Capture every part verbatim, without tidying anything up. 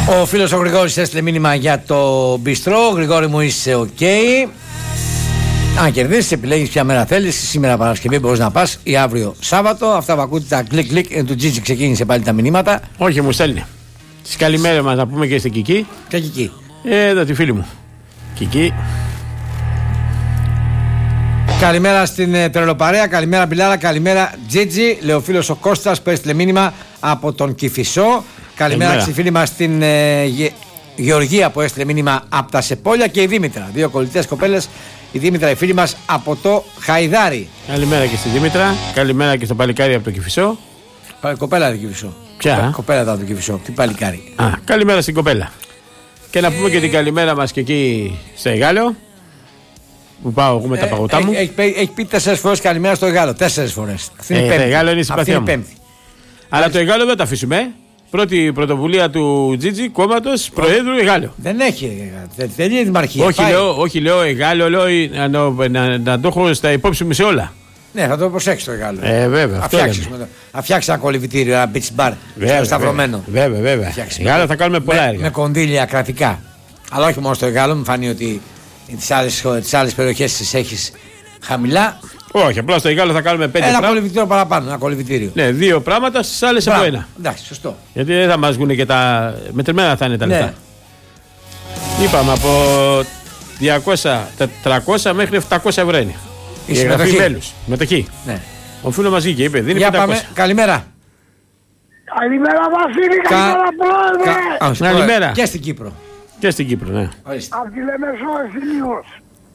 Ο φίλος ο Γρηγόρης έστειλε μήνυμα για το μπιστρό. Γρηγόρη μου, είσαι οκ. Okay. Αν κερδίσεις, επιλέγεις ποια μέρα θέλεις. Σήμερα Παρασκευή μπορείς να πας ή αύριο Σάββατο. Αυτά που ακούτε τα κλικ κλικ. Εν του Τζίτζι ξεκίνησε πάλι τα μηνύματα. Όχι, μου στέλνει. Τις καλημέρες μας να πούμε και στην Κική. Ποια Κική? Ε, εδώ τη φίλη μου. Κική. Καλημέρα στην ε, τρελοπαρέα, καλημέρα Μπιλάρα, καλημέρα Τζίτζι. Λέει ο φίλος ο Κώστας που έστειλε μήνυμα από τον Κηφισό. Καλημέρα στη φίλη μας στην ε, Γε, Γεωργία που έστειλε μήνυμα από τα Σεπόλια και η Δήμητρα. Δύο κολλητές κοπέλες. Η Δήμητρα, η φίλη μας από το Χαϊδάρι. Καλημέρα και στη Δήμητρα. Καλημέρα και στο παλικάρι από το Κηφισό. Πα, κοπέλα από το Κηφισό. Ποια? Κοπέλα από το Κηφισό. Τι παλικάρι. Α, καλημέρα στην κοπέλα. Και να πούμε και την καλημέρα μας και εκεί στο Εγάλεο. Που πάω εγώ με τα παγωτά μου. Έχει, έχει, έχει πει τέσσερις φορές καλημέρα στο Εγάλεο. Τέσσερις φορές. Ε, το Εγάλεο είναι η συμπαθία μου. Πέμπτη. Αλλά το Εγάλεο δεν το αφήσουμε. Πρώτη πρωτοβουλία του Τζίτζι, κόμματος Προέδρου Εγάλεο. Δεν έχει. Δεν, δεν είναι δημαρχία. Όχι λέω, όχι, λέω Εγάλεο, λέω να, να, να, να το έχω στα υπόψη μου σε όλα. Ναι, θα το προσέξει το Εγάλεο. Ε, βέβαια. Θα φτιάξει ένα κολυβητήριο, ένα beach bar. Βέβαια, σταυρωμένο. Βέβαια, βέβαια. Εγάλεο θα κάνουμε πολλά με, έργα. Με κονδύλια κρατικά. Αλλά όχι μόνο στο Εγάλεο, μου φανεί ότι τις άλλες, τις άλλες περιοχές τις έχεις χαμηλά. Όχι, απλά στο Εγάλεο θα κάνουμε πέντε ένα πράγμα... κολυβητήριο παραπάνω. Ένα κολυβητήριο. Ναι, δύο πράγματα, στις άλλες από ένα. Εντάξει, σωστό. Γιατί δεν θα μας βγουν και τα. Μετρημένα θα είναι τα λεφτά. Ναι. Είπαμε από διακόσια, τετρακόσια μέχρι επτακόσια ευρώ είναι. Η συμμετοχή. Μέλους. Μετοχή. Ναι. Ο φίλος μας βγήκε, είπε. Δίνει Για πεντακόσια. πάμε. Καλημέρα. Καλημέρα Βασίλη, καλημέρα Πρόεδρε. Κα... Καλημέρα. Και στην Κύπρο. Και στην Κύπρο, ναι. Από τη Λεμεσό Ευθυμίος.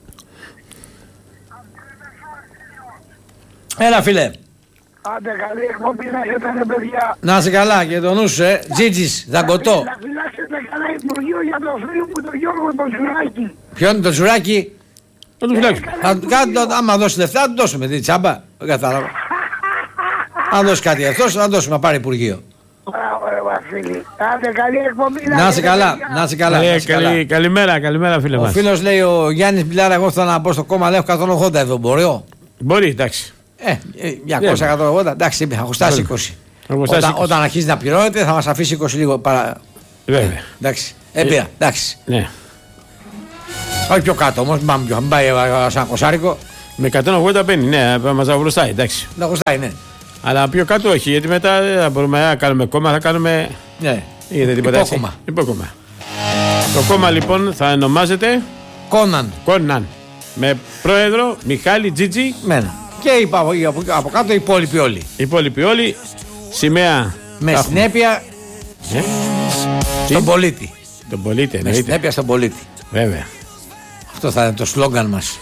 Έλα φίλε. Άντε καλή εκπομπή να έχετε ρε παιδιά. Να είσαι καλά και το νου σου, ε. Τζίτζις, δαγκωτό. Να φυλάξετε καλά Υπουργείο για το φίλο μου τον Γιώργο τον Ζουράκη. Ποιον είναι το Ζουράκη? Θα του φυλάξουμε. Άμα δώσει λεφτά, θα του δώσουμε. Τι τσάμπα, δεν κατάλαβα. Αν δώσει κάτι αυτός, θα δώσουμε να πάρει Υπουργείο. Μπράβο ρε Βασίλη. Άντε καλή εκπομπή. Να είσαι καλά, να είσαι καλά. Καλημέρα, καλημέρα φίλε μας. Ο φίλος λέει ο Γιάννης Μπιλάρα, εγώ θέλω να μπω στο κόμμα, λέω εκατόν ογδόντα εδώ, μπορεί. Μπορεί, εντάξει. Ε, διακόσια εκατόν ογδόντα, εντάξει, θα χωστάσει είκοσι. Όταν, είκοσι. Όταν αρχίζει να πληρώνεται θα μας αφήσει είκοσι λίγο παρά. Βέβαια. Ε, εντάξει, έμπειρα, εντάξει. Ναι. Όχι πιο κάτω όμως, μην πάει σαν κοσάρικο. Με εκατόν ογδόντα μπαίνει, ναι, μας θα βρωστάει, εντάξει. Να κοστάει, ναι. Αλλά πιο κάτω όχι, γιατί μετά δεν θα μπορούμε να κάνουμε κόμμα, θα κάνουμε. Ναι. Υπόκομμα. Υπόκομμα. Το κόμμα λοιπόν θα ονομάζεται Κόναν. Κόναν. Με πρόεδρο Μιχάλη Τζίτζι. Μένα. Και είπα, από, από κάτω οι υπόλοιποι όλοι. Οι υπόλοιποι όλοι. Σημαία. Με συνέπεια ε? στον πολίτη. Τον πολίτη, με εννοείται. συνέπεια στον πολίτη. Βέβαια. Αυτό θα είναι το σλόγγαν μας.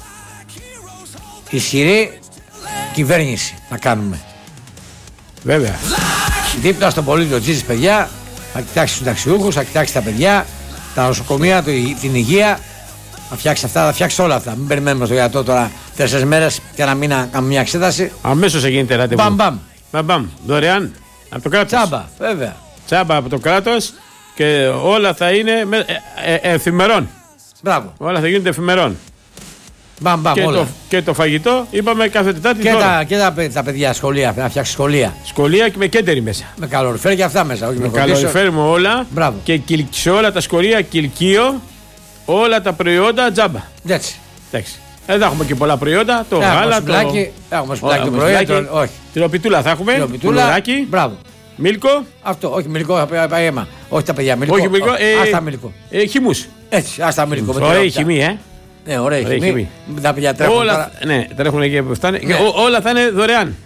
Ισχυρή κυβέρνηση θα κάνουμε. Βέβαια. Δίπλα στον πολίτη ο Τζίτζης, παιδιά, θα κοιτάξει τους ταξιούχους, θα κοιτάξει τα παιδιά, τα νοσοκομεία, την υγεία. Θα φτιάξει αυτά, θα φτιάξει όλα αυτά. Μην περιμένουμε στο γιατρό τώρα τέσσερις μέρες και ένα μήνα κάνουμε μια εξέταση. Αμέσως γίνεται ραντεβού. Μπαμ, μπαμ. Μπαμ, μπαμ. Δωρεάν από το κράτος. Τσάμπα, βέβαια. Τσάμπα από το κράτος και όλα θα είναι με, ε, ε, εφημερών. Μπράβο. Όλα θα γίνονται εφημερών. Μπαμ, μπαμ, και, όλα. Το, και το φαγητό είπαμε κάθε Τετάρτη. Και, τα, και τα, τα παιδιά σχολεία, να φτιάξει σχολεία. Σχολεία και με κέντερι μέσα. Με καλοριφέρ και αυτά μέσα. Όχι με με καλοριφέρ με όλα. Μπράβο. Και σε όλα τα σχολεία κηλικείο. Όλα τα προϊόντα τζάμπα. Έτσι. Εντάξει. Δεν θα έχουμε και πολλά προϊόντα. Το γάλα, το. Έχουμε σπουδάκι το πρωί. Όχι. Τυροπιτούλα θα έχουμε. Τυροπιτούλα. Μπράβο. Μίλκο. Αυτό. Όχι μιλικό, θα πάει αίμα. Όχι τα παιδιά. Μιλικό. Όχι μιλικό. Άστα μιλικό. Ε, χυμούς. Έτσι. Άστα μιλικό. Ωραία χυμή, ε. Ναι, ωραία χυμή. Τα παιδιά τρέχουν. Όλα, ναι, τρέχουν εκεί που φτάνει. Ναι. Όλα θα είναι δωρεάν.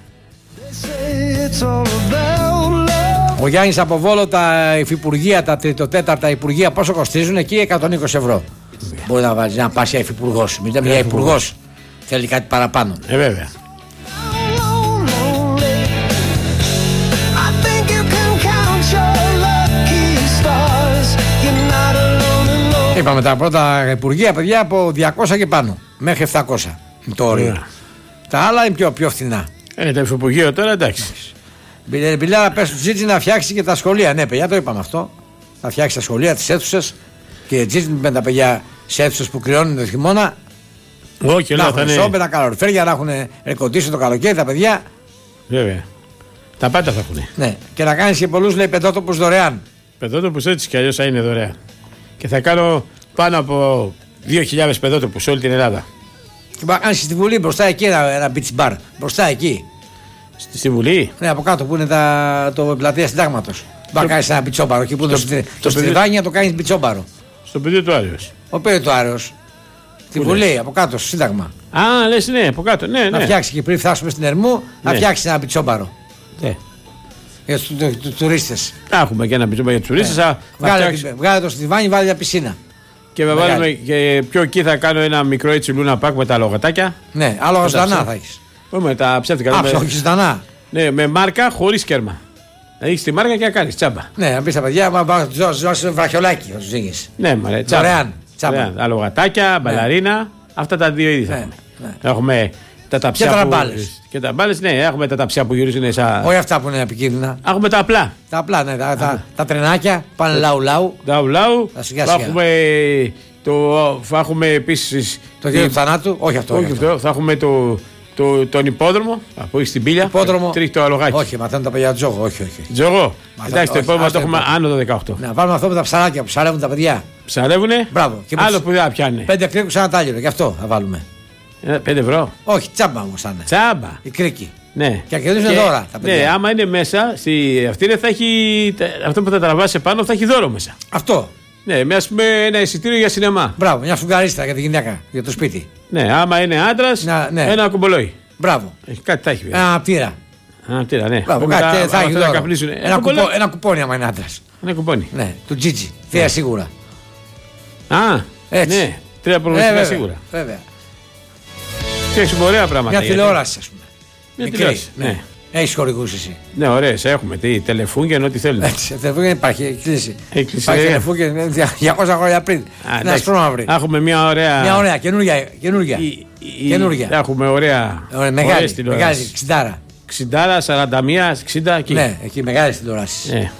Ο Γιάννης από Βόλο, τα υφυπουργεία, τα τριτοτέταρτα υπουργεία πόσο κοστίζουν? Εκεί εκατόν είκοσι ευρώ. Yeah. Μπορεί να βάλει να πα για υφυπουργός. Μιλάμε για υπουργός. Θέλει κάτι παραπάνω. Ε, βέβαια. Είπαμε τα πρώτα υπουργεία, παιδιά, από διακόσια και πάνω. Μέχρι επτακόσια. Το όριο. Yeah. Τα άλλα είναι πιο, πιο φθηνά. Ε, το υφυπουργείο τώρα εντάξει. Μπιλάρα, πες του Τζίτζι να φτιάξει και τα σχολεία. Ναι, παιδιά, το είπαμε αυτό. Να φτιάξει τα σχολεία, τις αίθουσες. Και Τζίτζι με τα παιδιά σε αίθουσες που κρυώνουν το χειμώνα. Όχι, να έχουν είναι... σόμπερα, καλοριφέρια, να έχουν ερκοντήσιο το καλοκαίρι τα παιδιά. Βέβαια. Τα πάντα θα έχουν. Ναι, και να κάνει και πολλούς λέει πεντότοπους δωρεάν. Παιδότοπους έτσι κι αλλιώς θα είναι δωρεάν. Και θα κάνω πάνω από δύο χιλιάδες παιδότοπους σε όλη την Ελλάδα. Και μπορεί να κάνεις στη Βουλή μπροστά εκεί ένα, ένα beach bar. Μπροστά εκεί. Στη, στη Βουλή. Ναι, από κάτω που είναι τα, το πλατεία Συντάγματος. Μπορεί να κάνεις ένα πιτσόμπαρο. Εκεί που είναι το, το Στριβάνια το κάνεις πιτσόμπαρο. Στο πεδίο του Άρεως. Ο πεδίο του Άρεως. Στη Βουλή, από κάτω, στο Σύνταγμα. Α, λες ναι, από κάτω. Ναι, ναι. Να φτιάξει και πριν φτάσουμε στην Ερμού, ναι. να φτιάξει ένα πιτσόμπαρο. Ναι. Για τους τουρίστες. Έχουμε και ένα πιτσόμπαρο για τους τουρίστες. Ναι. Βγάλε, φτιάξει... βγάλε το Στριβάνι, βάλε μια πισίνα. Και θα βάλουμε και πιο εκεί θα κάνω ένα μικρό έτσι λούνα πακ με τα λογατάκια. Ναι, άλογα ζωντανά θα έχεις. Με τα ψεύτικα. Α, όχι ζωντανά. Ναι, με μάρκα χωρίς κέρμα. Να έχεις τη μάρκα και να κάνεις τσάμπα. Ναι, να πεις στα παιδιά, να τους δώσεις βραχιολάκι, να τους δίνεις. Ναι, μωρέ, τσάμπα. Δωρεάν, τσάμπα. Τα λογατάκια, μπαλαρίνα, αυτά τα δύο είδη θα έχουμε. Έχουμε τα ταψιά και τα που... μπάλες. Και τα μπάλες, ναι, έχουμε τα ταψιά που γυρίζουν σαν... Όχι αυτά που είναι επικίνδυνα. Έχουμε τα απλά. Τα απλά, ναι, τα, τα, τα τρενάκια πάνε λαού λαού. Λαού λαού. Σιγά, θα σιγά. έχουμε, το, θα έχουμε επίσης... Το γύρο του θανάτου, όχι αυτό. Όχι αυτό. αυτό. Θα έχουμε το, το, τον υπόδρομο, που έχει στην πύλια. Υπόδρομο. Τρίχει το αλογάκι. Όχι, μαθαίνουν τα παιδιά τζόγο, όχι, όχι. Τζόγο. Εντάξει, το υπόδρομο το όχι, έχουμε άνω το δεκαοκτώ. Να βάλουμε αυτό με τα ψαράκια που ψαρεύουν τα παιδιά. Ψαρεύουνε. Μπράβο. Και άλλο που δεν θα πιάνε. Πέντε κρίκους σαν ένα τάλιρο, γι' αυτό θα βάλουμε. Πέντε ευρώ. Όχι, τσάμπα όμως θα είναι. Τσάμπα. Η κρίκη. Ναι. Και κερδίζουν δώρα τα παιδιά. Ναι, άμα είναι μέσα, στη, αυτή θα έχει, αυτό που θα τραβάσει επάνω θα έχει δώρο μέσα. Αυτό. Ναι, με, ας πούμε, ένα εισιτήριο για σινεμά. Μπράβο, μια σφουγγαρίστρα για τη γυναίκα, για το σπίτι. Ναι, άμα είναι άντρας, ναι. ένα κουμπολόι. Μπράβο. Έχει, κάτι θα έχει. Ένα απτήρα. Ένα απτήρα, ναι. Μπράβο, κάτι θα, θα έχει δώρο. Ένα, κουπό, ένα κουπόνι άμα είναι άντρας. Ένα κουπόνι. Ναι, του Τζίτζι. Θεία ναι. Σίγουρα. Α, έτσι. Ναι, τρία προγραμματικά ε, σίγουρα. Βέβαια. Και έχουμε ωραία πράγματα. Μια τηλεόραση, ας πούμε. Μια τηλεόραση. Ναι. Έχεις χορηγούς εσύ. Ναι, ωραίες έχουμε. Τι, τηλεφούνια, ό,τι θέλουν. Έτσι, τηλεφούνια υπάρχει, έχει κλείσει. Έχει κλείσει. Υπάρχει τηλεφούνια διακόσια χρόνια πριν. Είναι ασπρόμαυρη. Έχουμε μια ωραία. Μια ωραία, καινούργια. Καινούργια. Η, η, καινούργια. Έχουμε ωραία. Ωραία μεγάλη, μεγάλη, εξήντα. εξήντα, σαράντα ένα, εξήντα εκεί. Ναι, εκεί μεγάλες τηλεοράσεις. Ναι.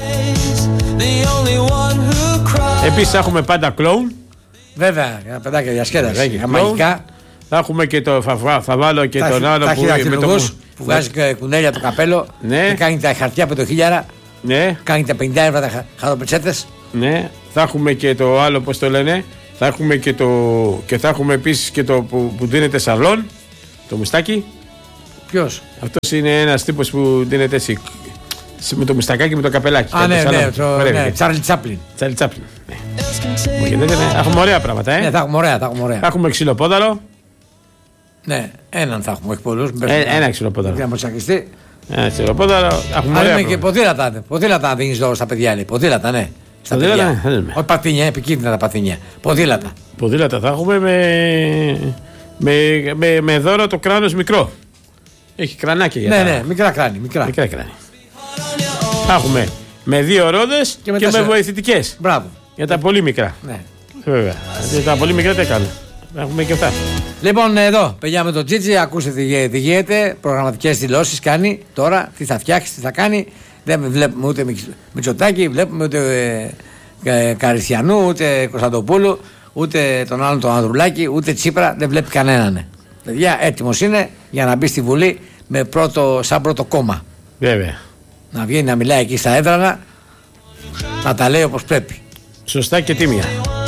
Επίσης έχουμε πάντα κλόουν. Βέβαια, ένα παιδάκι διασκέδαση. Μαγικά. Θα έχουμε και το. Θα, θα βάλω και θα τον άλλο που, με το, που βγάζει ναι. κουνέλια το καπέλο. Ναι. Και κάνει τα χαρτιά από το χίλιαρα. Ναι. Κάνει τα πενήντα ευρώ τα χαρτοπετσέτες. Ναι. Θα έχουμε και το άλλο, πώς το λένε. Θα έχουμε και το. Και θα έχουμε επίσης και το που, που δίνεται σαλόν. Το μουστάκι. Ποιος? Αυτός είναι ένας τύπος που δίνεται εσύ. Με το μουστακάκι με το καπελάκι. Α, ναι, ναι, το, ναι, Τσάρλι Τσάπλιν. Τσάρλι Τσάπλιν. Ναι. Θα έχουμε ωραία πράγματα, ε. Ναι, θα έχουμε ωραία, θα έχουμε ωραία. Θα έχουμε ξυλοπόδαρο. Ναι, έναν θα έχουμε, όχι πολλούς. Ε, ένα ξυλοπόδαρο. Για να μοσακιστεί. Ένα ξυλοπόδαρο. Έχουμε ωραία. Και ποδήλατα, ποδήλατα να δίνεις δώρο στα παιδιά, λέει. Ποδήλατα, ναι. Στα ποδήλατα, παιδιά. Όχι πατίνια, επικίνδυνα τα πατίνια. Ποδήλατα. Ποδήλατα θα έχουμε με, με, με, με δώρο το κράνος μικρό. Έχει κρανάκια για ναι, τα... ναι, μικρά κράνη. Μικρά. μικρά κράνη. Θα έχουμε με δύο ρόδες και, και με βοηθητικές. Μπράβο. Για τα πολύ μικρά. Ναι. Βέβαια. Για τα πολύ μικρά τι κάνουμε. Έχουμε και αυτά. Λοιπόν, εδώ, παιδιά με τον Τζίτζι, ακούστε τι γίνεται. Προγραμματικές δηλώσεις κάνει τώρα. Τι θα φτιάξει, τι θα κάνει. Δεν βλέπουμε ούτε Μητσοτάκη, βλέπουμε ούτε ε, ε, Καριστιανού, ούτε Κωνσταντοπούλου, ούτε τον άλλον τον Ανδρουλάκη, ούτε Τσίπρα. Δεν βλέπει κανέναν. Παιδιά, έτοιμος είναι για να μπει στη Βουλή με πρώτο, σαν πρώτο κόμμα. Βέβαια. Να βγαίνει να μιλάει εκεί στα έδρανα, να τα λέει όπως πρέπει. Σωστά και τίμια.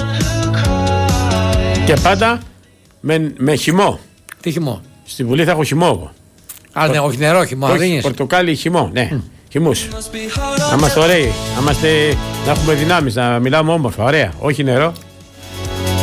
Και πάντα με, με χυμό. Τι χυμό? Στη Βουλή θα έχω χυμό εγώ. Α, ναι, όχι νερό χυμό, όχι, δίνεις. Πορτοκάλι χυμό, ναι. Mm. Χυμούς. Mm. Να είμαστε ωραίοι, να, είμαστε, να έχουμε δυνάμεις, να μιλάμε όμορφα, ωραία. Όχι νερό.